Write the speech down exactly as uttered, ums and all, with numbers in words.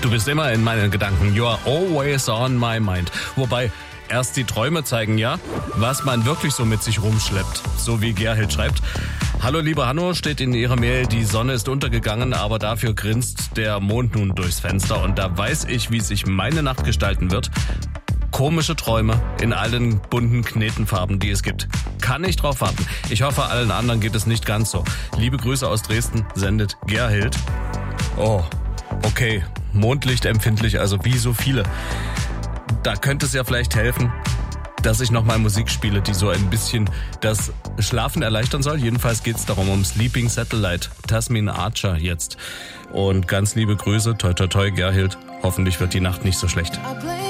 Du bist immer in meinen Gedanken. You are always on my mind. Wobei, erst die Träume zeigen ja, was man wirklich so mit sich rumschleppt. So wie Gerhild schreibt. Hallo lieber Hanno, steht in ihrer Mail, die Sonne ist untergegangen, aber dafür grinst der Mond nun durchs Fenster. Und da weiß ich, wie sich meine Nacht gestalten wird. Komische Träume in allen bunten Knetenfarben, die es gibt. Kann ich drauf warten. Ich hoffe, allen anderen geht es nicht ganz so. Liebe Grüße aus Dresden, sendet Gerhild. Oh, okay. Mondlicht empfindlich, also wie so viele. Da könnte es ja vielleicht helfen, dass ich nochmal Musik spiele, die so ein bisschen das Schlafen erleichtern soll. Jedenfalls geht es darum, um Sleeping Satellite, Tasmin Archer jetzt. Und ganz liebe Grüße, toi toi toi Gerhild. Hoffentlich wird die Nacht nicht so schlecht.